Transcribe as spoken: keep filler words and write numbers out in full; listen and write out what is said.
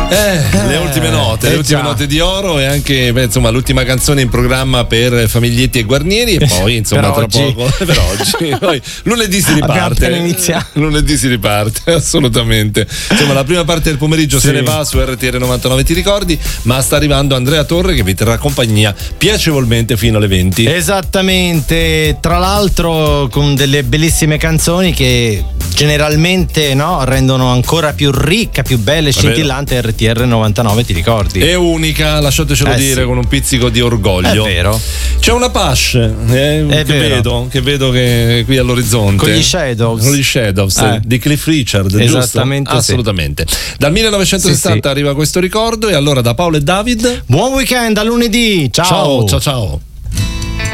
Eh, le ultime note, eh le ultime già. note di oro e anche beh, insomma l'ultima canzone in programma per Famiglietti e Guarnieri e poi insomma Per tra oggi. poco per oggi. Poi lunedì si Abbiamo riparte. appena iniziato. Lunedì si riparte, assolutamente. Insomma, la prima parte del pomeriggio Sì. se ne va su R T R novantanove, ti ricordi, ma sta arrivando Andrea Torre che vi terrà compagnia piacevolmente fino alle venti. Esattamente, tra l'altro con delle bellissime canzoni che generalmente no, rendono ancora più ricca, più bella e vero. scintillante R T R novantanove, ti ricordi? È unica, lasciatecelo Eh, dire, sì. con un pizzico di orgoglio. È vero. C'è una Pash eh, che, vero. vedo, che vedo che qui all'orizzonte. Con gli Shadows. Con gli Shadows Eh. di Cliff Richard, Esattamente, giusto? sì. Assolutamente. Dal millenovecentosessanta Sì, sì. arriva questo ricordo e allora da Paolo e David. Buon weekend, a lunedì. Ciao. Ciao, ciao, ciao.